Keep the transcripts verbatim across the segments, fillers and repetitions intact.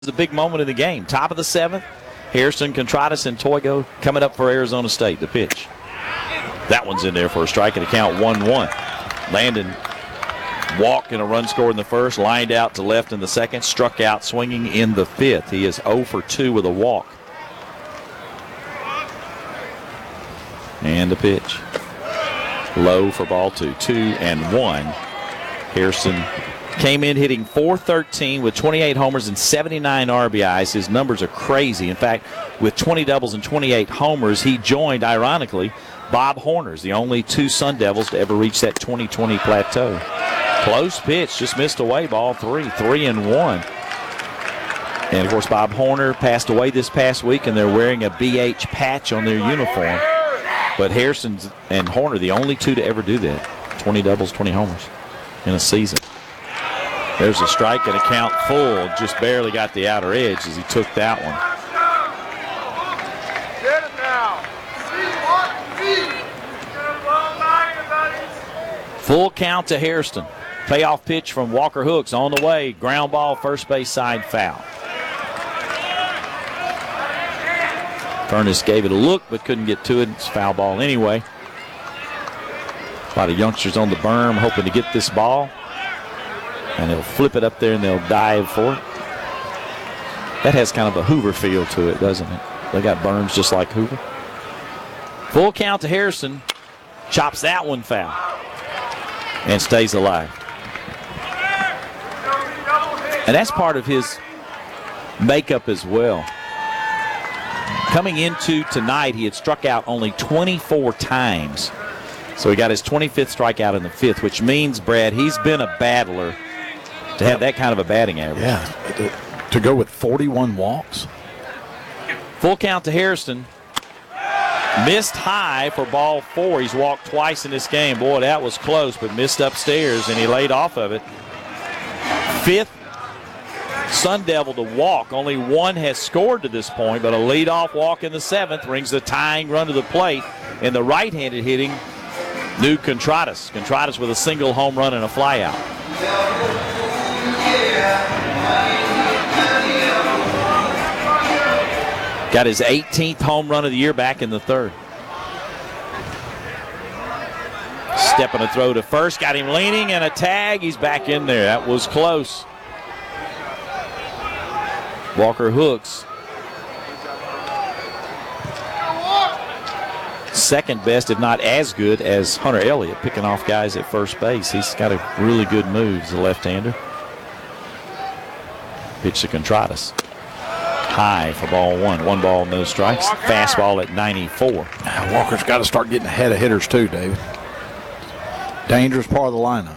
The big moment in the game. Top of the seventh. Hairston, Contreras, and Toigo coming up for Arizona State. The pitch. That one's in there for a strike and a count one one. Landon walked and a run scored in the first, lined out to left in the second, struck out swinging in the fifth. He is zero for two with a walk. And the pitch. Low for ball two. Two and one. Hairston came in hitting four thirteen with twenty-eight homers and seventy-nine R B Is. His numbers are crazy. In fact, with twenty doubles and twenty-eight homers, he joined, ironically, Bob Horners, the only two Sun Devils to ever reach that twenty twenty plateau. Close pitch, just missed away, ball three, three and one. And, of course, Bob Horner passed away this past week, and they're wearing a B H patch on their uniform. But Hairston and Horner, the only two to ever do that, twenty doubles, twenty homers in a season. There's a strike and a count full. Just barely got the outer edge as he took that one. Full count to Hairston. Payoff pitch from Walker Hooks on the way. Ground ball, first base side foul. Furness gave it a look but couldn't get to it. It's foul ball anyway. A lot of youngsters on the berm hoping to get this ball. And they'll flip it up there and they'll dive for it. That has kind of a Hoover feel to it, doesn't it? They got berms just like Hoover. Full count to Hairston. Chops that one foul. And stays alive. And that's part of his makeup as well. Coming into tonight, he had struck out only twenty-four times. So he got his twenty-fifth strikeout in the fifth, which means, Brad, he's been a battler to have that kind of a batting average. Yeah, to go with forty-one walks. Full count to Hairston. Missed high for ball four. He's walked twice in this game. Boy, that was close, but missed upstairs, and he laid off of it. Fifth Sun Devil to walk. Only one has scored to this point, but a leadoff walk in the seventh brings the tying run to the plate. And the right-handed hitting, New Contreras. Contreras with a single home run and a flyout. Got his eighteenth home run of the year back in the third. Stepping a throw to first. Got him leaning and a tag. He's back in there. That was close. Walker Hooks. Second best, if not as good as Hunter Elliott, picking off guys at first base. He's got a really good move as a left-hander. Pitch to Contreras. High for ball one. One ball, no strikes. Fastball at ninety-four. Now Walker's got to start getting ahead of hitters too, David. Dangerous part of the lineup.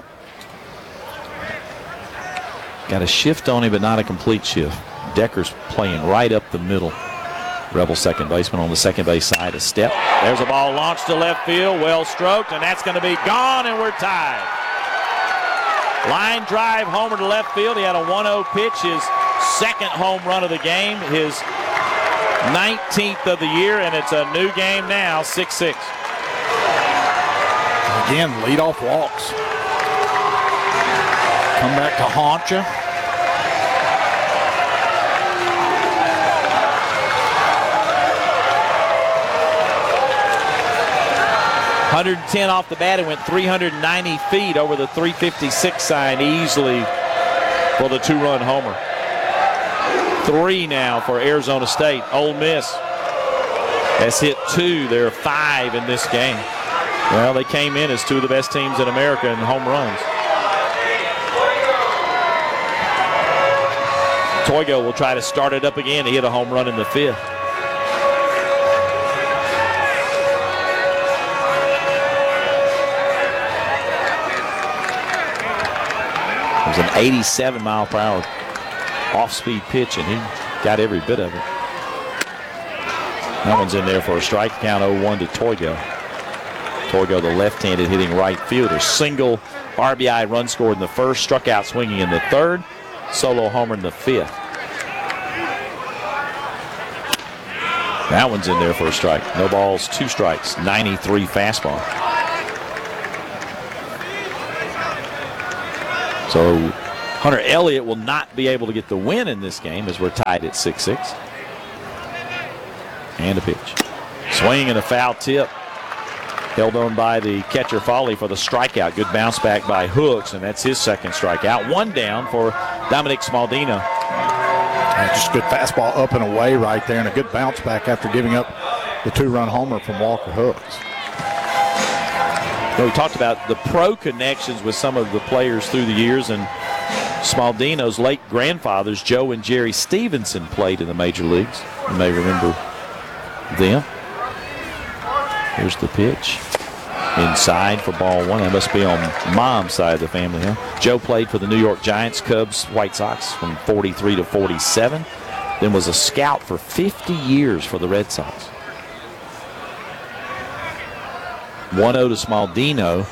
Got a shift on him, but not a complete shift. Decker's playing right up the middle. Rebel second baseman on the second base side. A step. There's a ball launched to left field. Well stroked, and that's going to be gone, and we're tied. Line drive, homer to left field. He had a one oh pitch. His second home run of the game. His nineteenth of the year, and it's a new game now, six six. Again, leadoff walks. Come back to haunt you. one hundred ten off the bat and went three hundred ninety feet over the three fifty-six sign easily for the two-run homer. Three now for Arizona State. Ole Miss has hit two. There are five in this game. Well, they came in as two of the best teams in America in home runs. Toigo will try to start it up again. He hit a home run in the fifth. It was an eighty-seven mile per hour off-speed pitch, and he got every bit of it. That one's in there for a strike. Count oh one to Toigo. Toigo, the left-handed hitting right fielder. Single R B I run scored in the first, struck out swinging in the third, solo homer in the fifth. That one's in there for a strike. No balls, two strikes, ninety-three fastball. So Hunter Elliott will not be able to get the win in this game as we're tied at six six. And a pitch. Swing and a foul tip. Held on by the catcher Foley for the strikeout. Good bounce back by Hooks, and that's his second strikeout. One down for Dominic Smaldino. And just a good fastball up and away right there, and a good bounce back after giving up the two-run homer from Walker Hooks. Well, we talked about the pro connections with some of the players through the years, and Smaldino's late grandfathers, Joe and Jerry Stevenson, played in the major leagues. You may remember them. Here's the pitch. Inside for ball one. That must be on mom's side of the family, huh? Joe played for the New York Giants, Cubs, White Sox from forty-three to forty-seven. Then was a scout for fifty years for the Red Sox. one oh to Smaldino.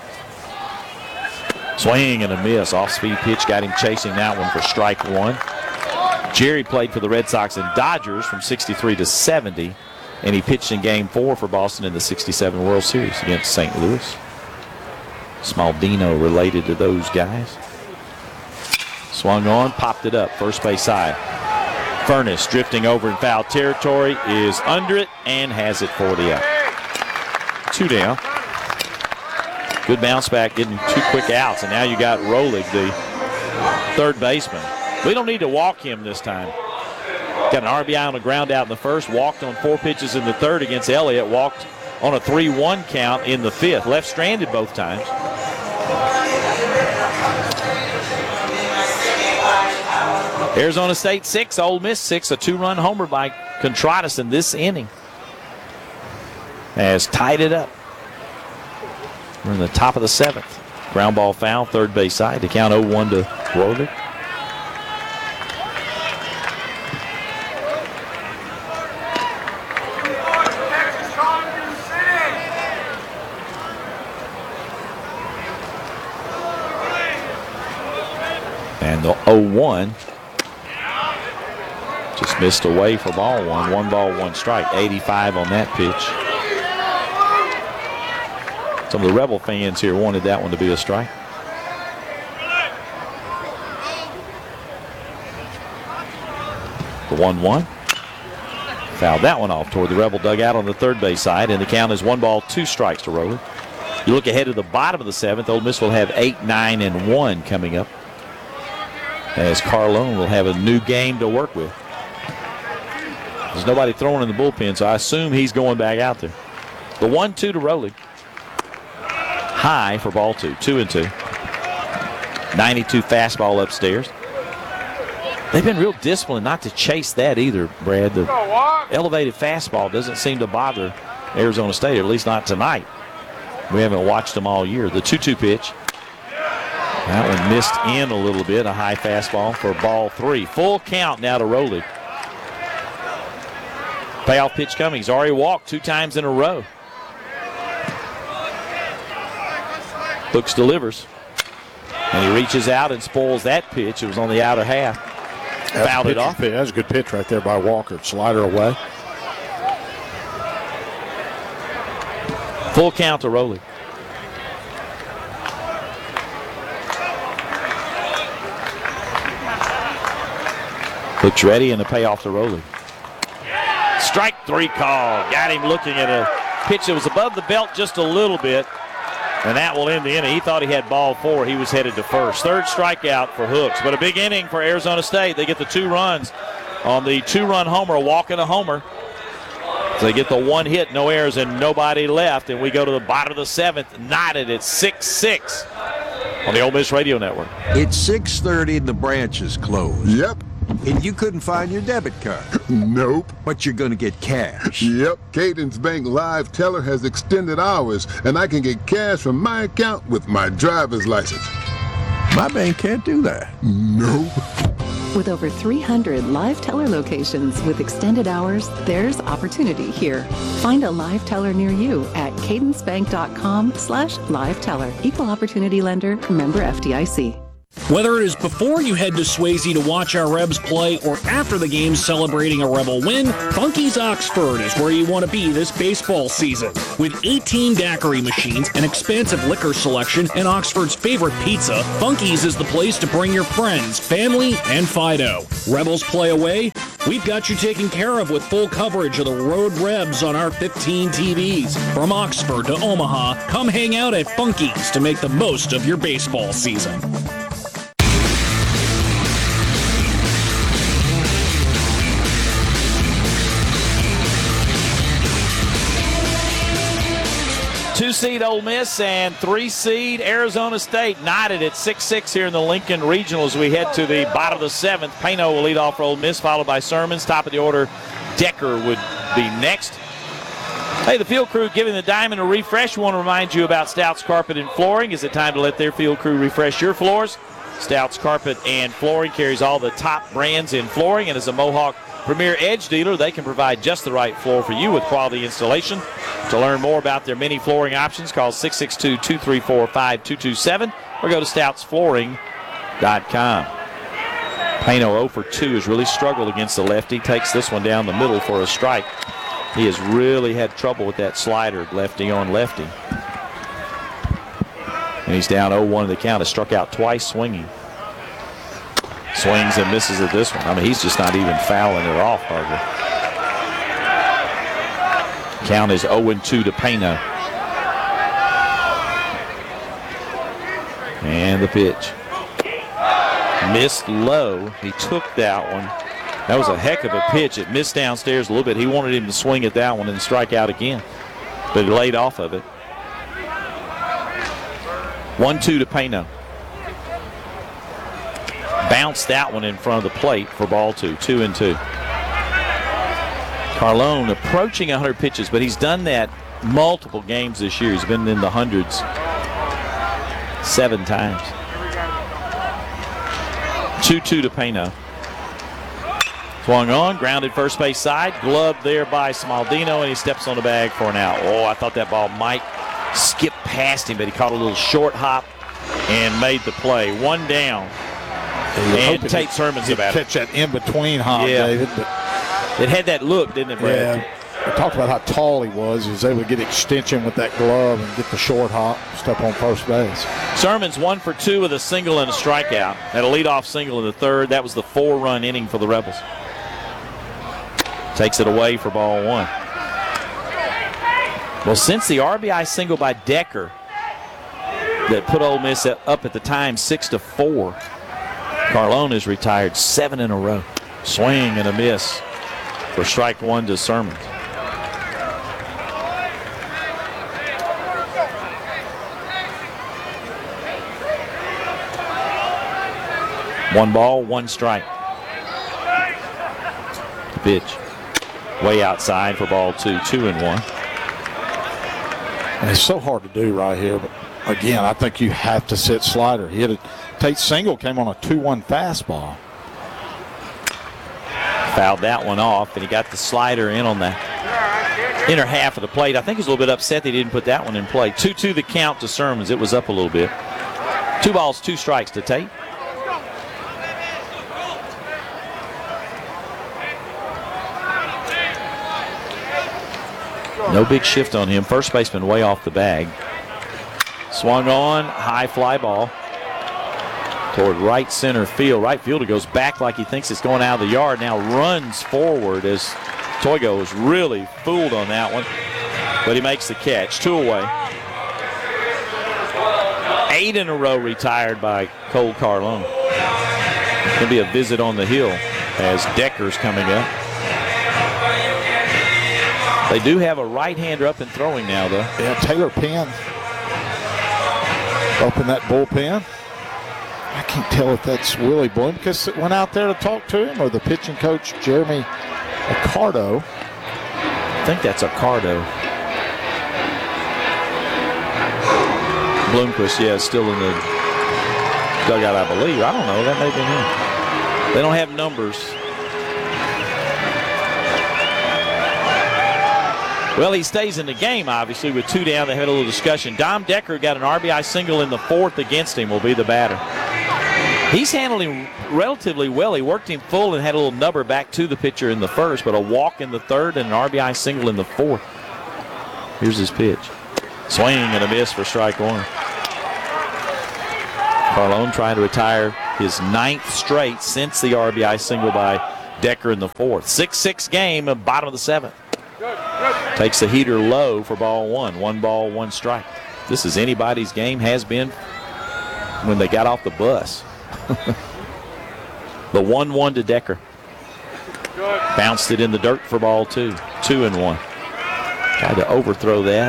Swing and a miss. Off-speed pitch got him chasing that one for strike one. Jerry played for the Red Sox and Dodgers from sixty-three to seventy. And he pitched in game four for Boston in the sixty-seven World Series against Saint Louis. Smaldino related to those guys. Swung on, popped it up, first base side. Furness drifting over in foul territory is under it and has it for the out. Two down. Good bounce back, getting two quick outs, and now you got Rolig, the third baseman. We don't need to walk him this time. Got an R B I on a ground out in the first, walked on four pitches in the third against Elliott, walked on a three one count in the fifth. Left stranded both times. Arizona State six, Ole Miss six, a two-run homer by Contreras in this inning has tied it up. We're in the top of the seventh. Ground ball foul, third base side to count oh one to Rolig. And the oh one just missed away for ball one. One ball, one strike. eighty-five on that pitch. Some of the Rebel fans here wanted that one to be a strike. The one one. Fouled that one off toward the Rebel dugout on the third base side, and the count is one ball, two strikes to Rolig. You look ahead to the bottom of the seventh, Ole Miss will have eight, nine, and one coming up, as Carlone will have a new game to work with. There's nobody throwing in the bullpen, so I assume he's going back out there. The one two to Rolig. High for ball two. Two and two. ninety-two fastball upstairs. They've been real disciplined not to chase that either, Brad. The elevated fastball doesn't seem to bother Arizona State, at least not tonight. We haven't watched them all year. The two two pitch. That one missed in a little bit. A high fastball for ball three. Full count now to Rolig. Payoff pitch coming. He's already walked two times in a row. Hooks delivers. And he reaches out and spoils that pitch. It was on the outer half. That's Fouled it off. That was a good pitch right there by Walker. Slider away. Full count to Rolig. Hooks ready and the payoff to Rolig. Strike three call. Got him looking at a pitch that was above the belt just a little bit. And that will end the inning. He thought he had ball four. He was headed to first. Third strikeout for Hooks. But a big inning for Arizona State. They get the two runs on the two-run homer, a walk and a homer. So they get the one hit, no errors, and nobody left. And we go to the bottom of the seventh, knotted at six six on the Ole Miss Radio Network. It's six thirty and the branch is closed. Yep. And you couldn't find your debit card. Nope. But you're going to get cash. Yep. Cadence Bank Live Teller has extended hours, and I can get cash from my account with my driver's license. My bank can't do that. Nope. With over three hundred live teller locations with extended hours, there's opportunity here. Find a live teller near you at cadencebank.com slash live teller. Equal opportunity lender, member F D I C. Whether it is before you head to Swayze to watch our Rebs play or after the game celebrating a Rebel win, Funky's Oxford is where you want to be this baseball season. With eighteen daiquiri machines, an expansive liquor selection, and Oxford's favorite pizza, Funky's is the place to bring your friends, family, and Fido. Rebels play away? We've got you taken care of with full coverage of the Road Rebs on our fifteen T Vs. From Oxford to Omaha, come hang out at Funky's to make the most of your baseball season. Two-seed Ole Miss and three-seed Arizona State knotted at six six here in the Lincoln Regional as we head to the bottom of the seventh. Pano will lead off for Ole Miss, followed by Sermons. Top of the order, Decker would be next. Hey, the field crew giving the Diamond a refresh. We want to remind you about Stouts Carpet and Flooring. Is it time to let their field crew refresh your floors? Stouts Carpet and Flooring carries all the top brands in flooring, and as a Mohawk Premier Edge dealer, they can provide just the right floor for you with quality installation. To learn more about their many flooring options, call six six two, two three four, five two two seven or go to stouts flooring dot com. Pano oh for two has really struggled against the lefty. Takes this one down the middle for a strike. He has really had trouble with that slider, lefty on lefty. And he's down oh one in the count. Has struck out twice swinging. Swings and misses at this one. I mean, he's just not even fouling it off hardly. Count is oh and two to Pano. And the pitch. Missed low. He took that one. That was a heck of a pitch. It missed downstairs a little bit. He wanted him to swing at that one and strike out again. But he laid off of it. one two to Pano. Bounced that one in front of the plate for ball two. Two and two. Carlone approaching one hundred pitches, but he's done that multiple games this year. He's been in the hundreds seven times. two two to Pano. Swung on, grounded first base side, gloved there by Smaldino, and he steps on the bag for an out. Oh, I thought that ball might skip past him, but he caught a little short hop and made the play. One down. And Tate Sermons about it. Catch that in-between hop, yeah. David. But it had that look, didn't it, Brad? Yeah. We talked about how tall he was. He was able to get extension with that glove and get the short hop, step on first base. Sermons one for two with a single and a strikeout. Had a leadoff single in the third. That was the four-run inning for the Rebels. Takes it away for ball one. Well, since the R B I single by Decker that put Ole Miss up at the time six to four, Carlone has retired seven in a row. Swing and a miss for strike one to Sermons. One ball, one strike. Pitch. Way outside for ball two, two and one. And it's so hard to do right here, but again, I think you have to sit slider. He hit a Tate single, came on a two one fastball. Fouled that one off, and he got the slider in on the inner half of the plate. I think he's a little bit upset they didn't put that one in play. two two the count to Sermons. It was up a little bit. Two balls, two strikes to Tate. No big shift on him. First baseman way off the bag. Swung on, high fly ball toward right center field. Right fielder goes back like he thinks it's going out of the yard. Now runs forward as Toigo is really fooled on that one. But he makes the catch. Two away. Eight in a row retired by Cole Carlone. Going to be a visit on the hill as Decker's coming up. They do have a right-hander up and throwing now, though. Yeah, Taylor Penn up in that bullpen. I can't tell if that's Willie Bloomquist went out there to talk to him or the pitching coach, Jeremy Accardo. I think that's Accardo. Bloomquist, yeah, is still in the dugout, I believe. I don't know. That may be him. They don't have numbers. Well, he stays in the game, obviously, with two down. They had a little discussion. Dom Decker got an R B I single in the fourth against him, will be the batter. He's handling relatively well. He worked him full and had a little nubber back to the pitcher in the first, but a walk in the third and an R B I single in the fourth. Here's his pitch. Swing and a miss for strike one. Carlone trying to retire his ninth straight since the R B I single by Decker in the fourth. six six game, bottom of the seventh. Takes the heater low for ball one. One ball, one strike. This is anybody's game, has been when they got off the bus. The one one to Decker. Bounced it in the dirt for ball two. Two and one. Tried to overthrow that.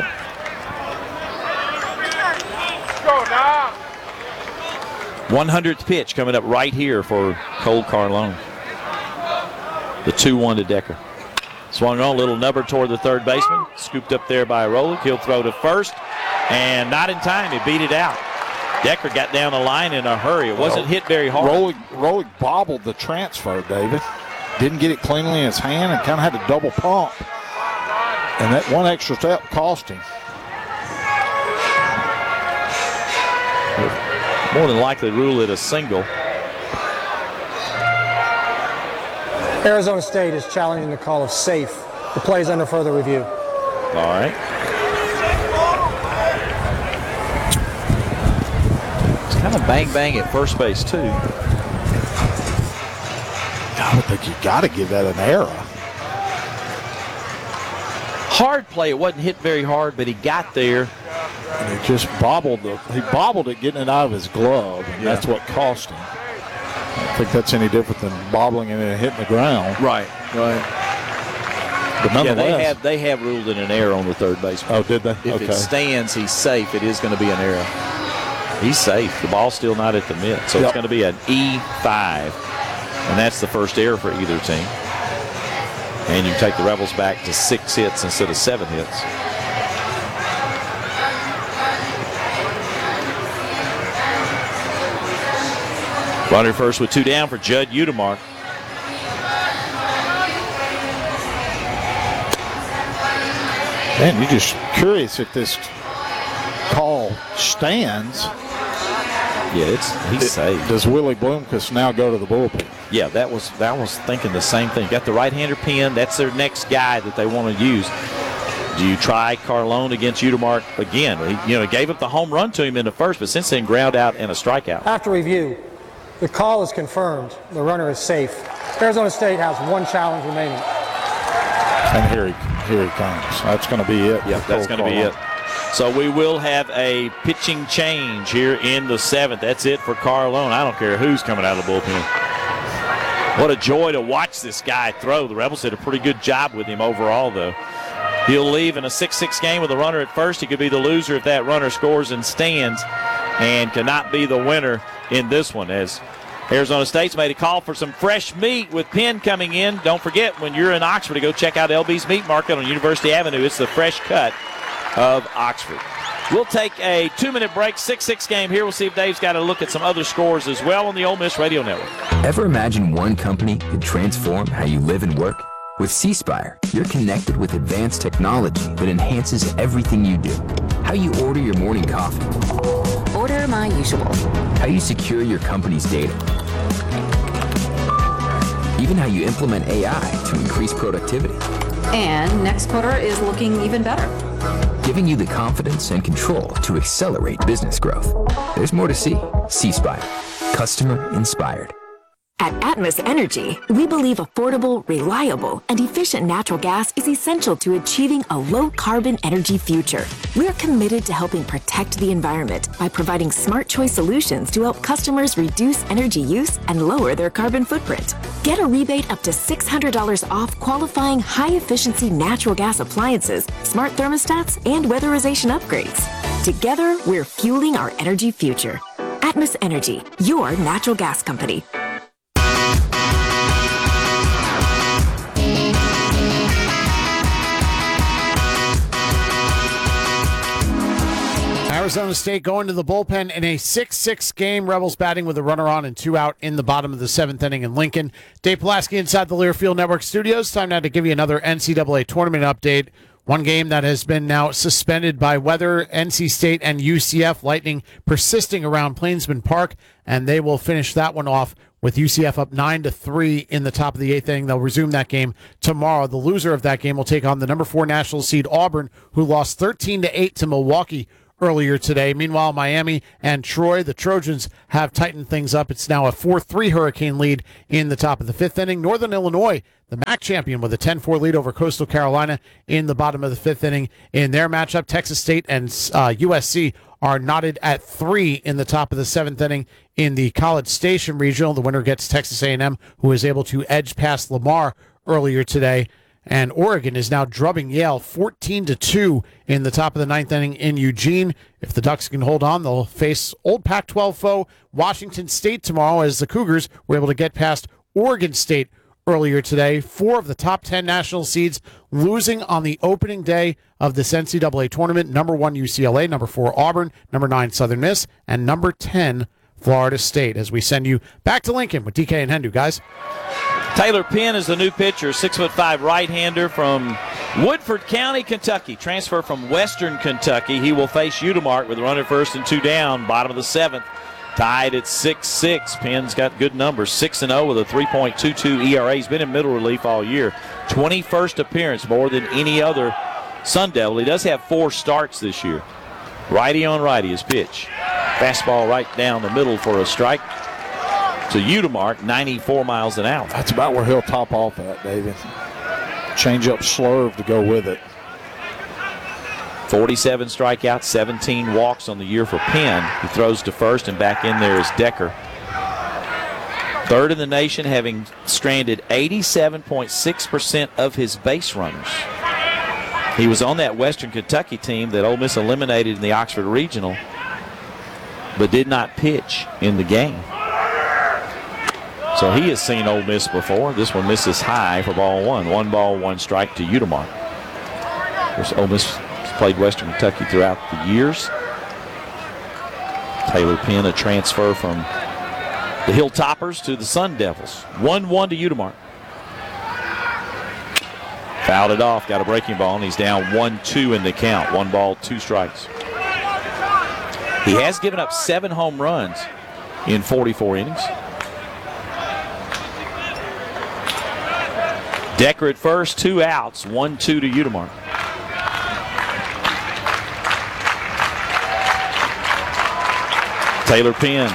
one hundredth pitch coming up right here for Cole Carlone. The two one to Decker. Swung on, little nubber toward the third baseman. Scooped up there by Rolick. He'll throw to first. And not in time. He beat it out. Decker got down the line in a hurry. It wasn't hit very hard. Rolick, Rolick bobbled the transfer, David. Didn't get it cleanly in his hand and kind of had to double pump. And that one extra step cost him. More than likely rule it a single. Arizona State is challenging the call of safe. The play is under further review. All right. It's kind of bang-bang at first base, too. I would think you got to give that an error. Hard play. It wasn't hit very hard, but he got there. And he just bobbled the, he bobbled it getting it out of his glove, and Yeah. that's what cost him. I don't think that's any different than bobbling it and hitting the ground. Right, right. But Yeah, nonetheless, they have they have ruled it an error on the third baseman. oh, did they? If okay. it stands, he's safe. It is going to be an error. He's safe. The ball's still not at the mitt, so Yep. it's going to be an E five, and that's the first error for either team. And you take the Rebels back to six hits instead of seven hits. Runner first with two down for Judd Udemark. Man, you're just curious if this call stands. Yeah, it's he's safe. Does Willie Bloomquist now go to the bullpen? Yeah, that was that was thinking the same thing. Got the right-hander pin. That's their next guy that they want to use. Do you try Carlone against Udemark again? He, you know, he gave up the home run to him in the first, but since then, ground out and a strikeout. After review, the call is confirmed. The runner is safe. Arizona State has one challenge remaining. And here he, here he comes. That's going to be it. Yeah, for that's Cole going to be Carlone. it. So we will have a pitching change here in the seventh. That's it for Carlone. I don't care who's coming out of the bullpen. What a joy to watch this guy throw. The Rebels did a pretty good job with him overall, though. He'll leave in a six six game with a runner at first. He could be the loser if that runner scores and stands, and cannot be the winner in this one, as Arizona State's made a call for some fresh meat with Penn coming in. Don't forget, when you're in Oxford, to go check out L B's Meat Market on University Avenue. It's the fresh cut of Oxford. We'll take a two-minute break, six six game here. We'll see if Dave's got a look at some other scores as well on the Ole Miss Radio Network. Ever imagine one company could transform how you live and work? With C-Spire, you're connected with advanced technology that enhances everything you do. How you order your morning coffee. Order my usual. How you secure your company's data. Even how you implement A I to increase productivity. And next quarter is looking even better. Giving you the confidence and control to accelerate business growth. There's more to see. C-Spire. Customer inspired. At Atmos Energy, we believe affordable, reliable, and efficient natural gas is essential to achieving a low-carbon energy future. We're committed to helping protect the environment by providing smart choice solutions to help customers reduce energy use and lower their carbon footprint. Get a rebate up to six hundred dollars off qualifying high-efficiency natural gas appliances, smart thermostats, and weatherization upgrades. Together, we're fueling our energy future. Atmos Energy, your natural gas company. Arizona State going to the bullpen in a six six game. Rebels batting with a runner on and two out in the bottom of the seventh inning in Lincoln. Dave Pulaski inside the Learfield Network studios. Time now to give you another N C double A tournament update. One game that has been now suspended by weather, N C State and U C F, lightning persisting around Plainsman Park, and they will finish that one off with U C F up nine to three in the top of the eighth inning. They'll resume that game tomorrow. The loser of that game will take on the number four national seed Auburn, who lost thirteen to eight to Milwaukee earlier today. Meanwhile, Miami and Troy, the Trojans, have tightened things up. It's now a four three Hurricane lead in the top of the fifth inning. Northern Illinois, the M A C champion, with a ten four lead over Coastal Carolina in the bottom of the fifth inning. In their matchup, Texas State and uh, U S C are knotted at three in the top of the seventh inning. In the College Station Regional, the winner gets Texas A and M, who is able to edge past Lamar earlier today. And Oregon is now drubbing Yale fourteen to two in the top of the ninth inning in Eugene. If the Ducks can hold on, they'll face old Pac twelve foe Washington State tomorrow, as the Cougars were able to get past Oregon State earlier today. Four of the top ten national seeds losing on the opening day of this N C double A tournament. Number one, U C L A. Number four, Auburn. Number nine, Southern Miss. And number ten, Florida State. As we send you back to Lincoln with D K and Hendu, guys. Taylor Penn is the new pitcher, six foot five right-hander from Woodford County, Kentucky. Transfer from Western Kentucky. He will face Udemark with a runner first and two down, bottom of the seventh. Tied at six six. Penn's got good numbers, six and oh with a three point two two E R A. He's been in middle relief all year. twenty-first appearance, more than any other Sun Devil. He does have four starts this year. Righty on righty his pitch. Fastball right down the middle for a strike to Udemark, ninety-four miles an hour. That's about where he'll top off at, David. Change up slurve to go with it. forty-seven strikeouts, seventeen walks on the year for Penn. He throws to first, and back in there is Decker. Third in the nation, having stranded eighty-seven point six percent of his base runners. He was on that Western Kentucky team that Ole Miss eliminated in the Oxford Regional, but did not pitch in the game. So he has seen Ole Miss before. This one misses high for ball one. One ball, one strike to Udemark. Of course, Ole Miss has played Western Kentucky throughout the years. Taylor Penn, a transfer from the Hilltoppers to the Sun Devils. one one to Udemark. Fouled it off, got a breaking ball, and he's down one two in the count. One ball, two strikes. He has given up seven home runs in forty-four innings. Decker at first, two outs, one two to Udemark. Taylor Penn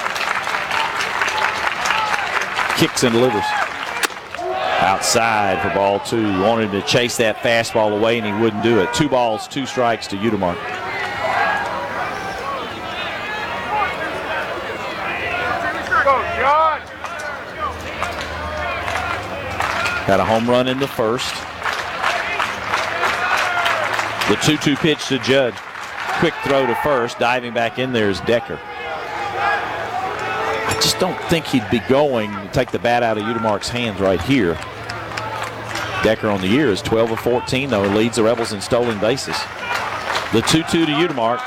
kicks and delivers. Outside for ball two. Wanted to chase that fastball away, and he wouldn't do it. Two balls, two strikes to Udemark. Got a home run in the first. The two two pitch to Judge. Quick throw to first. Diving back in there is Decker. I just don't think he'd be going to take the bat out of Udemark's hands right here. Decker on the year is twelve of fourteen, though, and leads the Rebels in stolen bases. The two two to Udemark.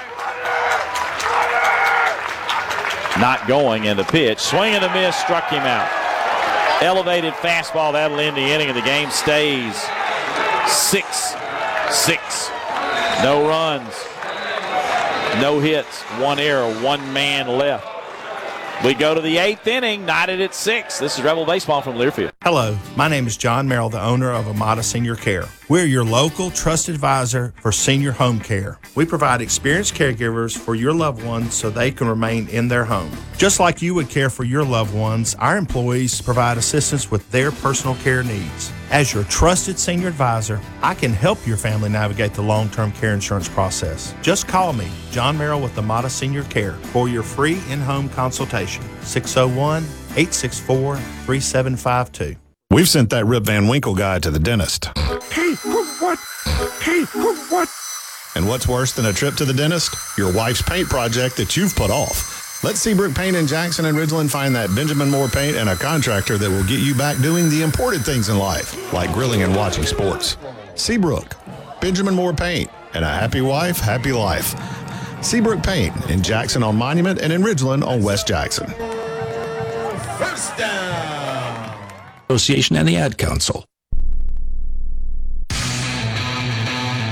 Not going, and the pitch. Swing and a miss, struck him out. Elevated fastball, that'll end the inning, and the game stays six six. No runs, no hits, one error, one man left. We go to the eighth inning, knotted at six. This is Rebel Baseball from Learfield. Hello, my name is John Merrill, the owner of Amada Senior Care. We're your local trusted advisor for senior home care. We provide experienced caregivers for your loved ones so they can remain in their home. Just like you would care for your loved ones, our employees provide assistance with their personal care needs. As your trusted senior advisor, I can help your family navigate the long-term care insurance process. Just call me, John Merrill with Amada Senior Care, for your free in-home consultation. six oh one, eight six four, three seven five two. We've sent that Rip Van Winkle guy to the dentist. Teeth, what? Teeth, what? And what's worse than a trip to the dentist? Your wife's paint project that you've put off. Let Seabrook Paint in Jackson and Ridgeland find that Benjamin Moore paint and a contractor that will get you back doing the important things in life, like grilling and watching sports. Seabrook, Benjamin Moore Paint, and a happy wife, happy life. Seabrook Paint in Jackson on Monument and in Ridgeland on West Jackson. First down. Association and the Ad Council.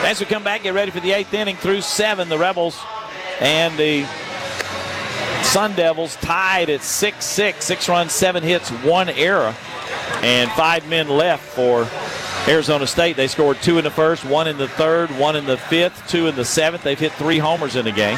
As we come back, get ready for the eighth inning through seven. The Rebels and the Sun Devils tied at six six. Six runs, seven hits, one error, and five men left for Arizona State. They scored two in the first, one in the third, one in the fifth, two in the seventh. They've hit three homers in the game.